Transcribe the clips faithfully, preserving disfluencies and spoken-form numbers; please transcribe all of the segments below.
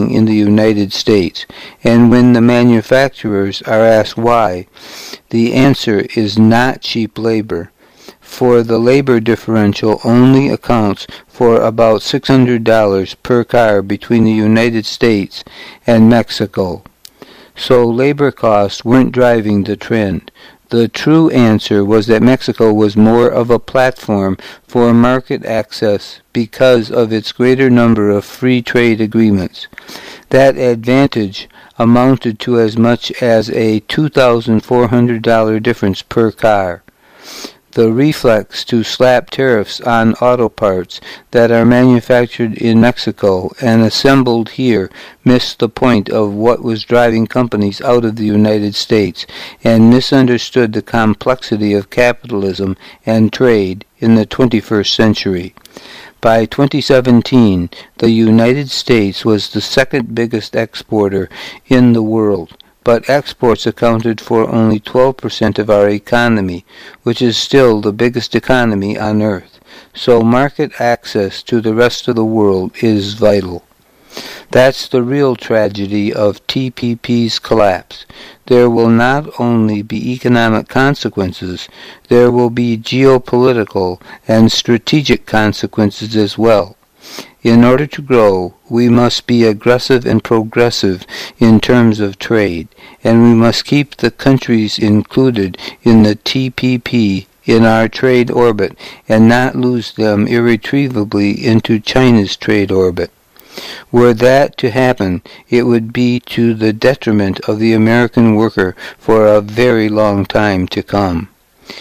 working in the United States, and when the manufacturers are asked why, the answer is not cheap labor, for the labor differential only accounts for about six hundred dollars per car between the United States and Mexico. So labor costs weren't driving the trend. The true answer was that Mexico was more of a platform for market access because of its greater number of free trade agreements. That advantage amounted to as much as a two thousand four hundred dollars difference per car. The reflex to slap tariffs on auto parts that are manufactured in Mexico and assembled here missed the point of what was driving companies out of the United States and misunderstood the complexity of capitalism and trade in the twenty-first century. By twenty seventeen, the United States was the second biggest exporter in the world, but exports accounted for only twelve percent of our economy, which is still the biggest economy on earth. So market access to the rest of the world is vital. That's the real tragedy of T P P's collapse. There will not only be economic consequences, there will be geopolitical and strategic consequences as well. In order to grow, we must be aggressive and progressive in terms of trade, and we must keep the countries included in the T P P in our trade orbit and not lose them irretrievably into China's trade orbit. Were that to happen, it would be to the detriment of the American worker for a very long time to come.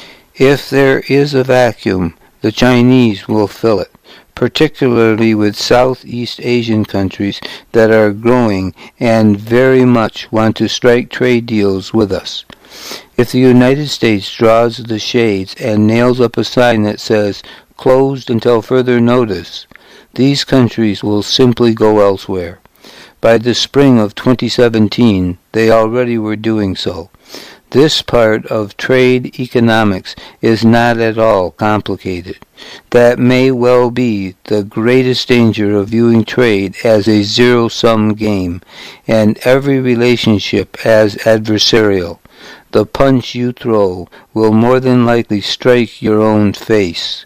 If there is a vacuum, the Chinese will fill it, particularly with Southeast Asian countries that are growing and very much want to strike trade deals with us. If the United States draws the shades and nails up a sign that says, "Closed until further notice," these countries will simply go elsewhere. By the spring of twenty seventeen, they already were doing so. This part of trade economics is not at all complicated. That may well be the greatest danger of viewing trade as a zero-sum game, and every relationship as adversarial. The punch you throw will more than likely strike your own face.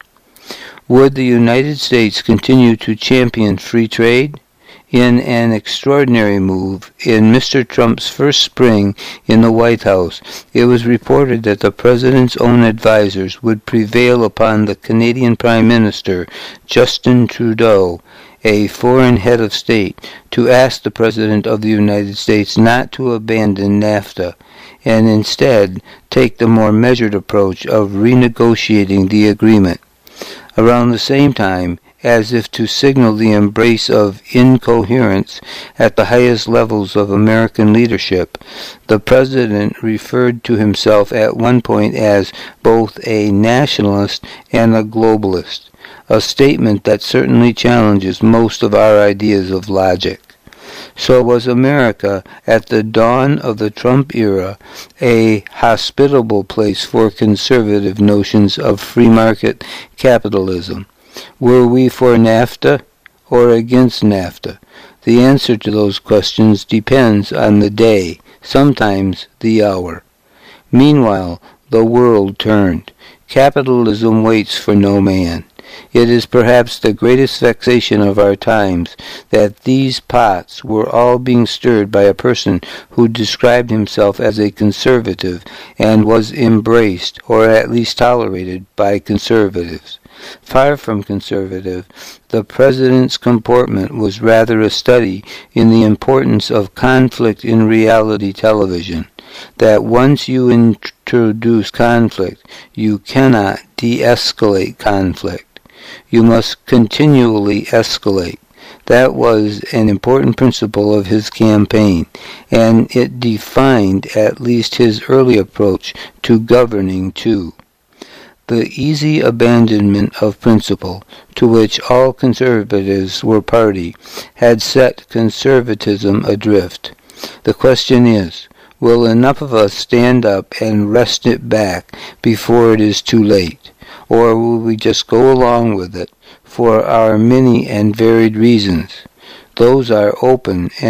Would the United States continue to champion free trade? In an extraordinary move, in Mister Trump's first spring in the White House, it was reported that the President's own advisers would prevail upon the Canadian Prime Minister, Justin Trudeau, a foreign head of state, to ask the President of the United States not to abandon NAFTA, and instead take the more measured approach of renegotiating the agreement. Around the same time, as if to signal the embrace of incoherence at the highest levels of American leadership, the President referred to himself at one point as both a nationalist and a globalist, a statement that certainly challenges most of our ideas of logic. So was America, at the dawn of the Trump era, a hospitable place for conservative notions of free market capitalism? Were we for NAFTA or against NAFTA? The answer to those questions depends on the day, sometimes the hour. Meanwhile, the world turned. Capitalism waits for no man. It is perhaps the greatest vexation of our times that these pots were all being stirred by a person who described himself as a conservative and was embraced, or at least tolerated, by conservatives. Far from conservative, the President's comportment was rather a study in the importance of conflict in reality television, that once you introduce conflict, you cannot de-escalate conflict. You must continually escalate. That was an important principle of his campaign, and it defined at least his early approach to governing too. The easy abandonment of principle, to which all conservatives were party, had set conservatism adrift. The question is, will enough of us stand up and wrest it back before it is too late? Or will we just go along with it for our many and varied reasons? Those are open and